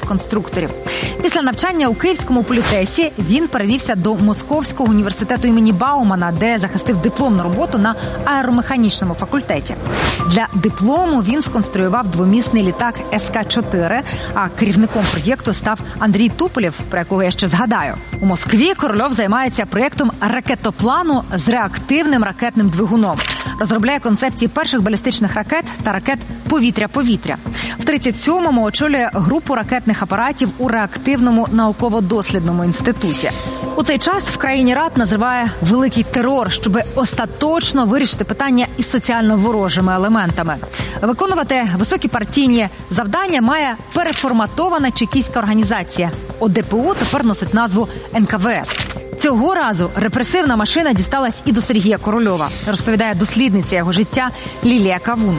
конструкторів. Після навчання у Київському політесі він перевівся до Московського університету імені Баумана, де захистив дипломну роботу на аеромеханічному факультеті. Для диплому він сконструював двомісний літак СК-4, а керівником проєкту став Андрій Туполєв, про якого я ще згадаю. У Москві Корольов займається проєктом ракетоплану з реактивним ракетним двигуном. Розробляє концепції перших балістичних ракет та ракет повітря-повітря. В 37-му очолює групу ракетних апаратів у реактивному науково-дослідному інституті. У цей час в країні рад називає великий терор, щоб остаточно вирішити питання із соціально ворожими елементами. Виконувати високі партійні завдання має переформатована чекістська організація. ОДПУ тепер носить назву НКВС. Цього разу репресивна машина дісталась і до Сергія Корольова, розповідає дослідниця його життя Лілія Кавун.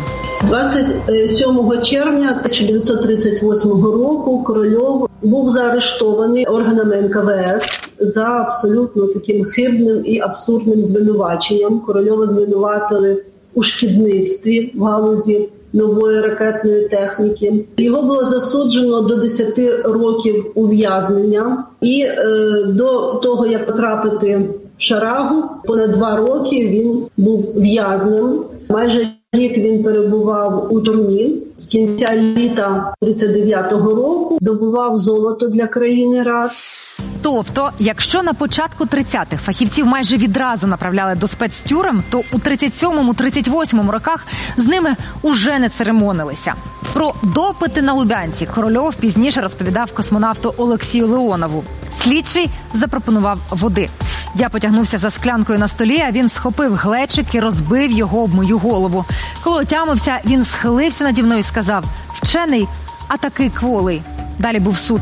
27 червня 1938 року Корольов був заарештований органами НКВС за абсолютно таким хибним і абсурдним звинуваченням. Корольова звинуватили у шкідництві в галузі нової ракетної техніки. Його було засуджено до 10 років ув'язнення. І до того, як потрапити в Шарагу, понад 2 роки він був в'язнем. Майже рік він перебував у тюрмі. З кінця літа 1939 року добував золото для країни РАД. Тобто, якщо на початку 30-х фахівців майже відразу направляли до спецтюрем, то у 37-38 роках з ними уже не церемонилися. Про допити на Лубянці Корольов пізніше розповідав космонавту Олексію Леонову. Слідчий запропонував води. Я потягнувся за склянкою на столі, а він схопив глечик і розбив його об мою голову. Коли отямився, він схилився наді мною і сказав: «Вчений, а такий кволий». Далі був суд.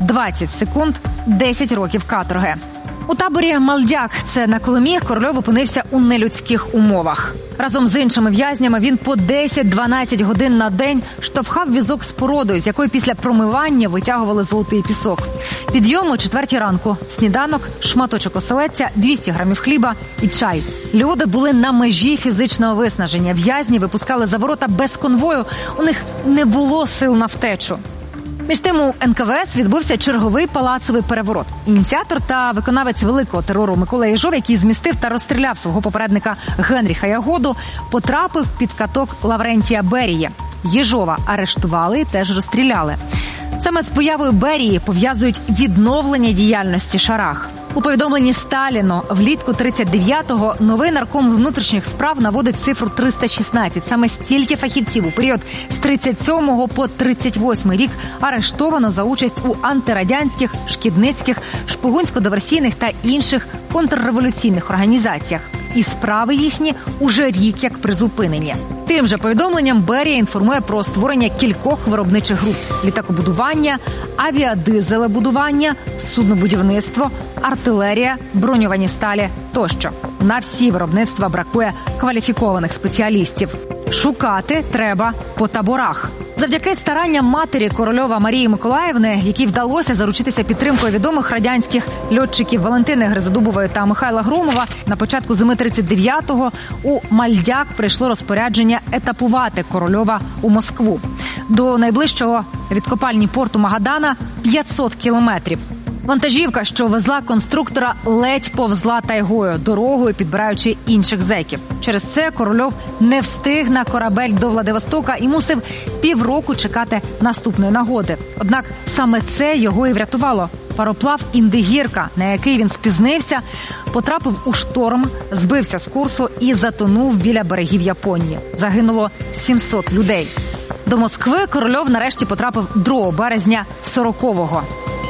20 секунд, 10 років каторги. У таборі Мальдяк, це на Колимі, Корольов опинився у нелюдських умовах. Разом з іншими в'язнями він по 10-12 годин на день штовхав візок з породою, з якої після промивання витягували золотий пісок. Підйом о 4 ранку, сніданок, шматочок оселедця, 200 грамів хліба і чай. Люди були на межі фізичного виснаження. В'язні випускали за ворота без конвою, у них не було сил на втечу. Між тим у НКВС відбувся черговий палацовий переворот. Ініціатор та виконавець великого терору Микола Єжов, який змістив та розстріляв свого попередника Генріха Ягоду, потрапив під каток Лаврентія Берії. Єжова арештували і теж розстріляли. Саме з появою Берії пов'язують відновлення діяльності Шараг. У повідомленні Сталіну влітку 39-го новий нарком внутрішніх справ наводить цифру 316. Саме стільки фахівців у період з 37-го по 38-й рік арештовано за участь у антирадянських, шкідницьких, шпигунсько-диверсійних та інших контрреволюційних організаціях. І справи їхні уже рік як призупинені. Тим же повідомленням Берія інформує про створення кількох виробничих груп – літакобудування, авіадизелебудування, суднобудівництво, артилерія, броньовані сталі тощо. На всі виробництва бракує кваліфікованих спеціалістів. Шукати треба по таборах. Завдяки старанням матері Корольова Марії Миколаївни, якій вдалося заручитися підтримкою відомих радянських льотчиків Валентини Гризодубової та Михайла Громова, на початку зими 39-го у Мальдяк прийшло розпорядження етапувати Корольова у Москву. До найближчого від копальні порту Магадана 500 кілометрів. Вантажівка, що везла конструктора, ледь повзла тайгою, дорогою підбираючи інших зеків. Через це Корольов не встиг на корабель до Владивостока і мусив півроку чекати наступної нагоди. Однак саме це його і врятувало. Пароплав «Індигірка», на який він спізнився, потрапив у шторм, збився з курсу і затонув біля берегів Японії. Загинуло 700 людей. До Москви Корольов нарешті потрапив 2 березня 40-го.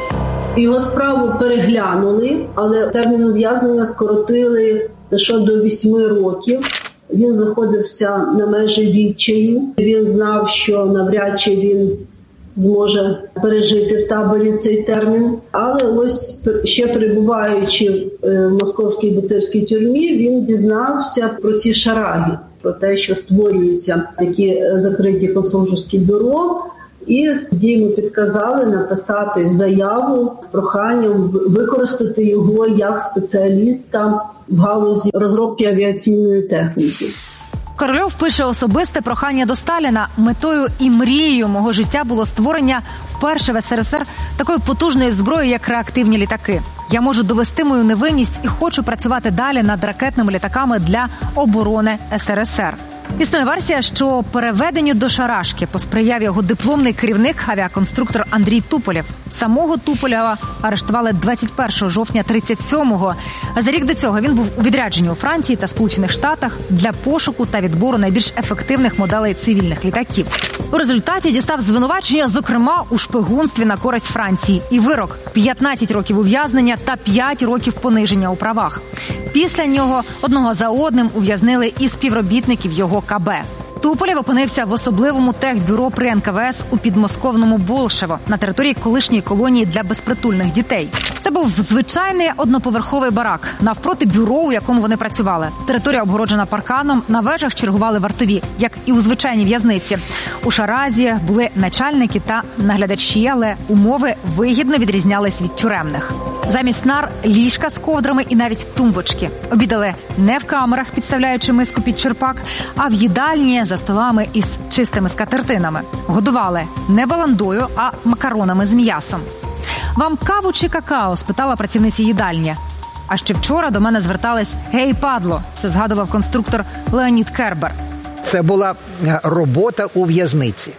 Його справу переглянули, але термін ув'язнення скоротили лише до 8 років. Він знаходився на межі відчаю. Він знав, що навряд чи він зможе пережити в таборі цей термін. Але ось ще перебуваючи в московській бутирській тюрмі, він дізнався про ці шараги, про те, що створюються такі закриті пасажирські бюро. І йому підказали написати заяву з проханням використати його як спеціаліста в галузі розробки авіаційної техніки. Корольов пише особисте прохання до Сталіна. Метою і мрією мого життя було створення вперше в СРСР такої потужної зброї, як реактивні літаки. Я можу довести мою невинність і хочу працювати далі над ракетними літаками для оборони СРСР. Існує версія, що переведенню до шарашки посприяв його дипломний керівник, авіаконструктор Андрій Туполєв. Самого Туполєва арештували 21 жовтня 37-го. А за рік до цього він був у відрядженні у Франції та Сполучених Штатах для пошуку та відбору найбільш ефективних моделей цивільних літаків. У результаті дістав звинувачення, зокрема, у шпигунстві на користь Франції. І вирок – 15 років ув'язнення та 5 років пониження у правах. Після нього одного за одним ув'язнили і співробітників його КБ. Туполєв опинився в особливому техбюро при НКВС у підмосковному Болшево на території колишньої колонії для безпритульних дітей. Це був звичайний одноповерховий барак навпроти бюро, у якому вони працювали. Територія обгороджена парканом, на вежах чергували вартові, як і у звичайній в'язниці. У шаразі були начальники та наглядачі, але умови вигідно відрізнялись від тюремних. Замість нар – ліжка з ковдрами і навіть тумбочки. Обідали не в камерах, підставляючи миску під черпак, а в їдальні за столами із чистими скатертинами. Годували не баландою, а макаронами з м'ясом. «Вам каву чи какао?» – спитала працівниця їдальні. А ще вчора до мене звертались «Гей, падло!» – це згадував конструктор Леонід Кербер. Це була робота у в'язниці.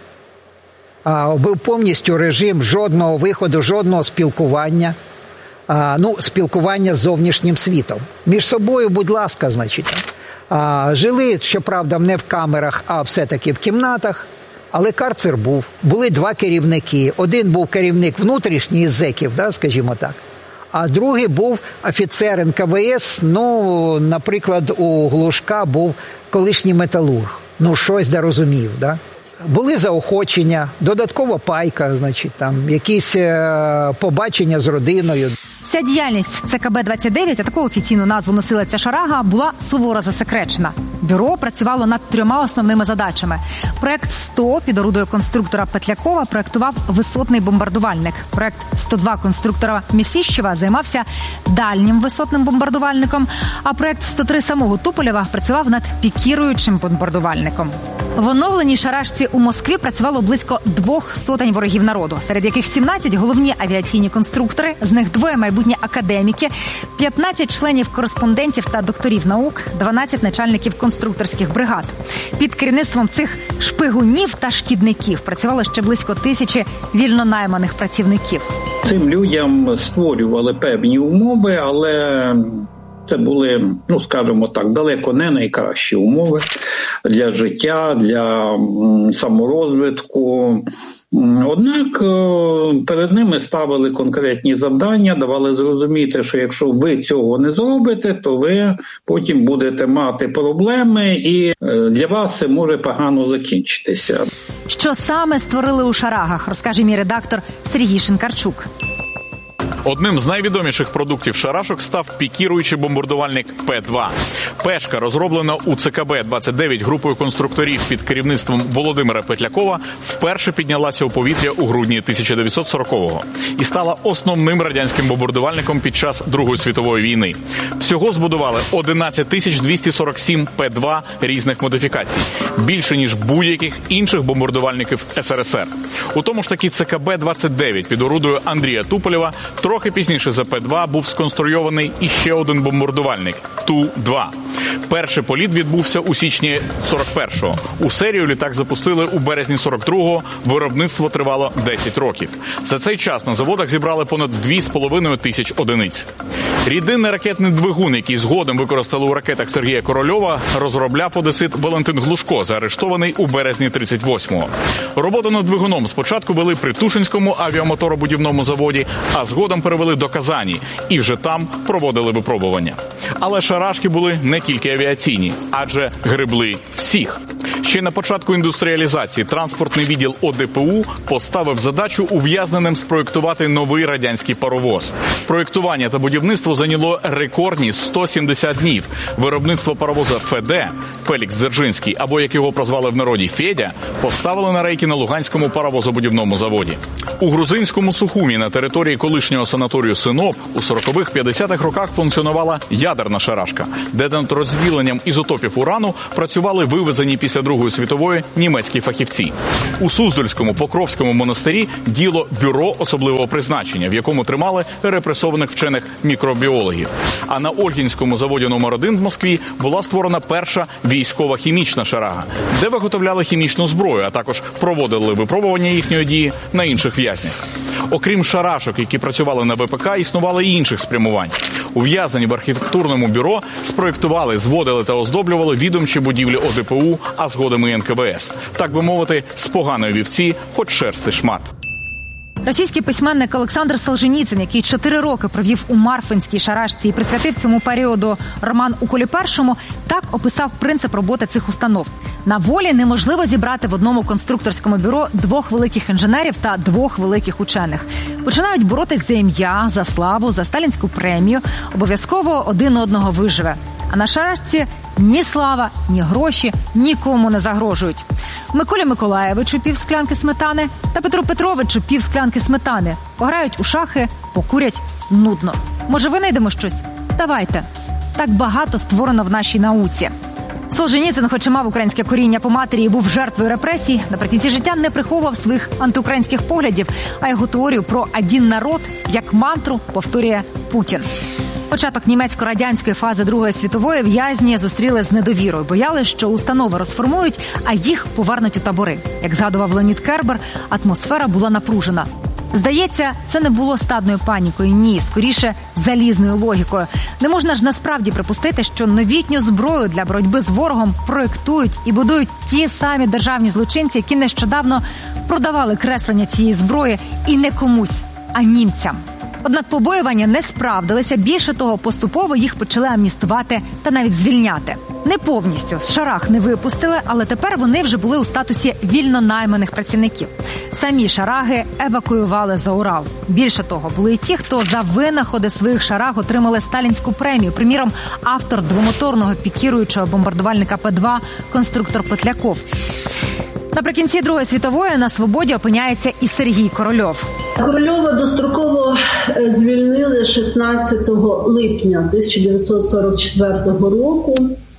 Був повністю режим жодного виходу, жодного спілкування. Спілкування з зовнішнім світом. Між собою, будь ласка, значить. Жили, щоправда, не в камерах, а все-таки в кімнатах. Але карцер був. Були два керівники. Один був керівник внутрішній із зеків, скажімо так. А другий був офіцер НКВС, наприклад, у Глушка був колишній металург. Щось розумів, Були заохочення, додаткова пайка, значить, якісь побачення з родиною. Вся діяльність ЦКБ-29, а таку офіційну назву носила ця шарага, була суворо засекречена. Бюро працювало над 3 основними задачами. Проект 100 під орудою конструктора Петлякова проектував висотний бомбардувальник. Проект 102 конструктора Місіщева займався дальнім висотним бомбардувальником, а проект 103 самого Туполєва працював над пікіруючим бомбардувальником. В оновленій шарашці у Москві працювало близько 200 ворогів народу, серед яких 17 – головні авіаційні конструктори, з них 2 – майбутні академіки, 15 членів-кореспондентів та докторів наук, 12 начальників конструкторських бригад. Під керівництвом цих шпигунів та шкідників працювало ще близько 1000 вільно найманих працівників. Цим людям створювали певні умови, але це були, скажімо так, далеко не найкращі умови для життя, для саморозвитку. Однак перед ними ставили конкретні завдання, давали зрозуміти, що якщо ви цього не зробите, то ви потім будете мати проблеми і для вас це може погано закінчитися. Що саме створили у шарагах, розкаже мій редактор Сергій Шинкарчук. Одним з найвідоміших продуктів шарашок став пікіруючий бомбардувальник П-2. Пешка, розроблена у ЦКБ-29 групою конструкторів під керівництвом Володимира Петлякова, вперше піднялася у повітря у грудні 1940-го і стала основним радянським бомбардувальником під час Другої світової війни. Всього збудували 11 247 П-2 різних модифікацій, більше ніж будь-яких інших бомбардувальників СРСР. У тому ж таки ЦКБ-29 під орудою Андрія Туполєва трохи пізніше за П-2 був сконструйований іще один бомбардувальник – Ту-2. Перший політ відбувся у січні 41-го. У серію літак запустили у березні 42-го, виробництво тривало 10 років. За цей час на заводах зібрали понад 2,5 тисяч одиниць. Рідинний ракетний двигун, який згодом використали у ракетах Сергія Корольова, розробляв одесит Валентин Глушко, заарештований у березні 38-го. Роботу над двигуном спочатку вели при Тушинському авіамоторобудівному заводі, а згодом перевели до Казані і вже там проводили випробування. Але шарашки були не тільки авіаційні, адже гребли всіх. Ще на початку індустріалізації транспортний відділ ОДПУ поставив задачу ув'язненим спроєктувати новий радянський паровоз. Проєктування та будівництво зайняло рекордні 170 днів. Виробництво паровоза ФД, Фелікс Дзержинський, або як його прозвали в народі Федя, поставили на рейки на Луганському паровозобудівному заводі. У грузинському Сухумі на території колишнього санаторію Синоп у 40-х-50-х роках функціонувала ядерна шарашка, де над розділенням ізотопів урану працювали вивезені після Другої світової німецькі фахівці. У Суздальському Покровському монастирі діло бюро особливого призначення, в якому тримали репресованих вчених мікробіологів. А на Ольгінському заводі номер 1 в Москві була створена перша військова хімічна шарага, де виготовляли хімічну зброю, а також проводили випробування їхньої дії на інших в'язнях. Окрім шарашок, які працювали на ВПК, існувало і інших спрямувань. Ув'язнені в архітектурному бюро спроєктували, зводили та оздоблювали відомчі будівлі ОДПУ, а згодом і НКВС. Так би мовити, з поганої вівці хоч шерсти шмат. Російський письменник Олександр Солженіцин, який 4 роки провів у Марфинській шарашці і присвятив цьому періоду роман «Уколі першому», так описав принцип роботи цих установ. На волі неможливо зібрати в одному конструкторському бюро 2 великих інженерів та 2 великих учених. Починають боротись за ім'я, за славу, за сталінську премію. Обов'язково один одного виживе. А на шарашці ні слава, ні гроші нікому не загрожують. Миколі Миколаєвичу півсклянки сметани та Петру Петровичу півсклянки сметани. Пограють у шахи, покурять нудно. Може, винайдемо щось? Давайте. Так багато створено в нашій науці. Солженіцин, хоч і мав українське коріння по матері і був жертвою репресій, наприкінці життя не приховував своїх антиукраїнських поглядів, а його теорію про «один народ» як мантру повторює Путін. Початок німецько-радянської фази Другої світової в'язні зустріли з недовірою. Боялись, що установи розформують, а їх повернуть у табори. Як згадував Леонід Кербер, атмосфера була напружена. Здається, це не було стадною панікою, ні, скоріше залізною логікою. Не можна ж насправді припустити, що новітню зброю для боротьби з ворогом проєктують і будують ті самі державні злочинці, які нещодавно продавали креслення цієї зброї і не комусь, а німцям. Однак побоювання не справдилися, більше того, поступово їх почали амністувати та навіть звільняти. Не повністю, з шарах не випустили, але тепер вони вже були у статусі вільно найманих працівників. Самі шараги евакуювали за Урал. Більше того, були і ті, хто за винаходи своїх шараг отримали сталінську премію. Приміром, автор двомоторного пікіруючого бомбардувальника П-2 конструктор Петляков. Наприкінці Другої світової на свободі опиняється і Сергій Корольов. Корольова достроково звільнили 16 липня 1944 року.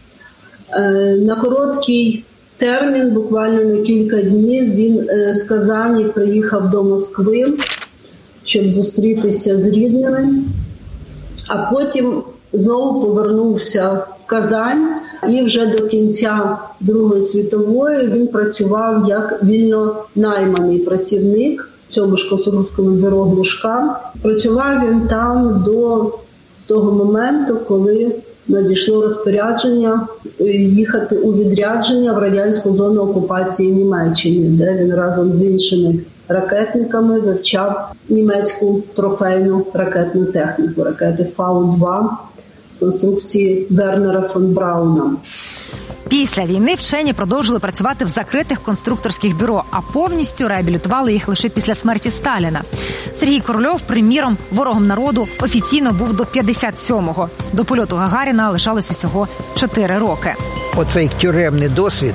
На короткий термін, буквально на кілька днів, він з Казані приїхав до Москви, щоб зустрітися з рідними, а потім знову повернувся в Казань, і вже до кінця Другої світової він працював як вільно найманий працівник в цьому ж конструкторському бюро Глушка. Працював він там до того моменту, коли надійшло розпорядження їхати у відрядження в радянську зону окупації Німеччини, де він разом з іншими ракетниками вивчав німецьку трофейну ракетну техніку, ракети Фау-2 конструкції Вернера фон Брауна. Після війни вчені продовжили працювати в закритих конструкторських бюро, а повністю реабілітували їх лише після смерті Сталіна. Сергій Корольов, приміром, ворогом народу офіційно був до 57-го. До польоту Гагаріна лишалось усього 4 роки. Оцей тюремний досвід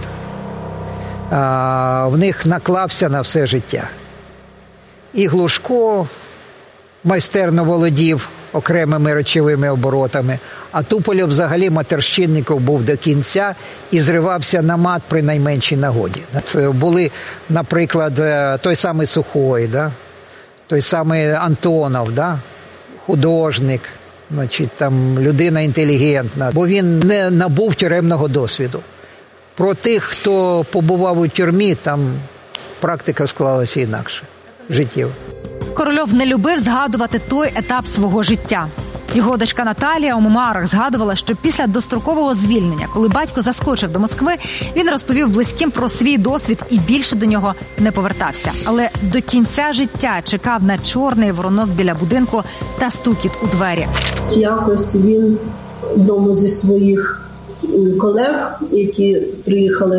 в них наклався на все життя. І Глушко майстерно володів окремими речовими оборотами, а Туполєв взагалі матерщинником був до кінця і зривався на мат при найменшій нагоді. Були, наприклад, той самий Сухой, да? Той самий Антонов, да? Художник, значить, там, людина інтелігентна, бо він не набув тюремного досвіду. Про тих, хто побував у тюрмі, там практика склалася інакше, життєво. Корольов не любив згадувати той етап свого життя. Його дочка Наталія у мемуарах згадувала, що після дострокового звільнення, коли батько заскочив до Москви, він розповів близьким про свій досвід і більше до нього не повертався. Але до кінця життя чекав на чорний воронок біля будинку та стукіт у двері. Якось він одному зі своїх колег, які приїхали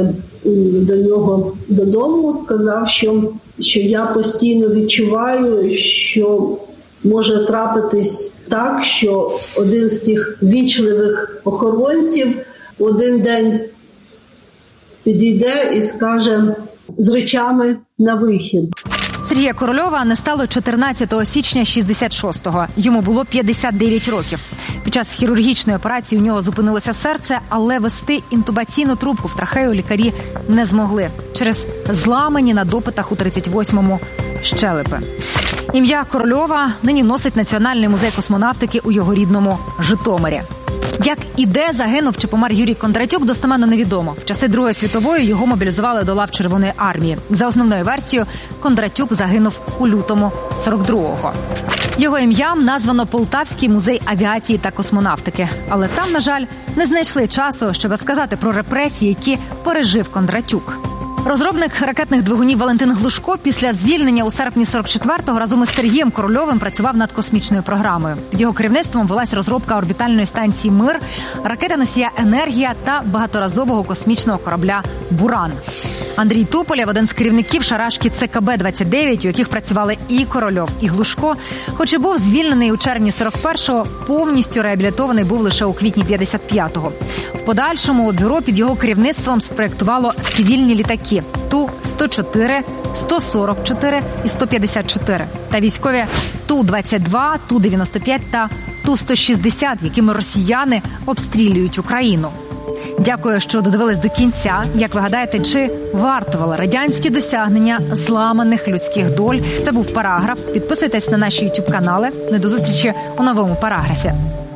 до нього додому, сказав, що я постійно відчуваю, що може трапитись так, що один з тих вічливих охоронців один день підійде і скаже з речами на вихід. Сергія Корольова не стало 14 січня 66-го. Йому було 59 років. Під час хірургічної операції у нього зупинилося серце, але вести інтубаційну трубку в трахею лікарі не змогли через зламані на допитах у 38-му щелепи. Ім'я Корольова нині носить Національний музей космонавтики у його рідному Житомирі. Як і де загинув чи помер Юрій Кондратюк, достеменно невідомо. В часи Другої світової його мобілізували до лав Червоної армії. За основною версією, Кондратюк загинув у лютому 42-го. Його ім'ям названо Полтавський музей авіації та космонавтики. Але там, на жаль, не знайшли часу, щоб розказати про репресії, які пережив Кондратюк. Розробник ракетних двигунів Валентин Глушко після звільнення у серпні 44-го разом із Сергієм Корольовим працював над космічною програмою. Під його керівництвом велась розробка орбітальної станції «Мир», ракета-носія «Енергія» та багаторазового космічного корабля «Буран». Андрій Туполєв, один з керівників шарашки ЦКБ-29, у яких працювали і Корольов, і Глушко, хоч і був звільнений у червні 41-го, повністю реабілітований був лише у квітні 55-го. В подальшому бюро під його керівництвом спроєктувало цивільні літаки Ту-104, 144 і 154 та військові Ту-22, Ту-95 та Ту-160, якими росіяни обстрілюють Україну. Дякую, що додивились до кінця. Як ви гадаєте, чи вартували радянські досягнення зламаних людських доль? Це був «Параграф». Підписуйтесь на наші YouTube-канали. До зустрічі у новому «Параграфі».